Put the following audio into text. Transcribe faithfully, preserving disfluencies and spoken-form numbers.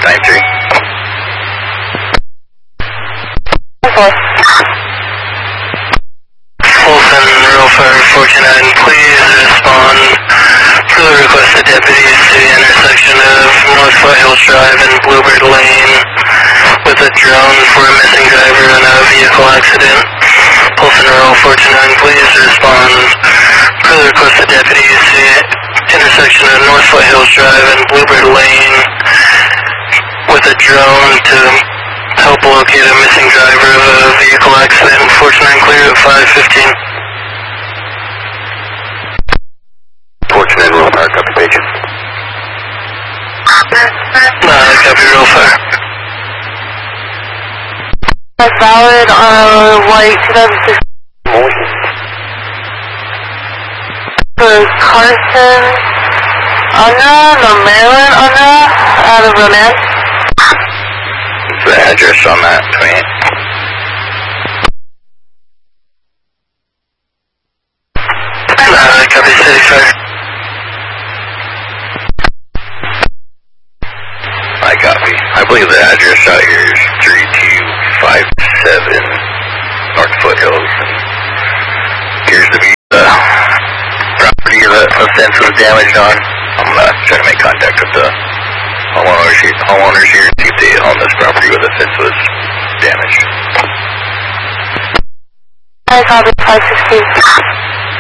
nine three. Fulton, Rural Fire forty-nine, please respond. Further requested deputies to the intersection of North Foothills Drive and Bluebird Lane with a drone for a missing driver in a vehicle accident. Fulton, Rural forty-nine, please respond. Further requested deputies to the intersection of North Foothills Drive and Bluebird Lane with a drone to help locate a missing driver of a vehicle accident. forty-nine clear at five fifteen. forty-nine, Rural Fire, copy page. Uh, copy, Rural Fire. That's valid on a white two thousand six. For Carson Anna, no Maryland Anna, out of Ronan. What's the address on that, twenty-eight? Uh, copy, City Fire. I copy. I believe the address out here is three two five seven North Foothills. Appears to be the property that the fence was damaged on. I'm uh, trying to make contact with the homeowners here, homeowners here and see if they own this property where the fence was damaged. I copy five sixteen.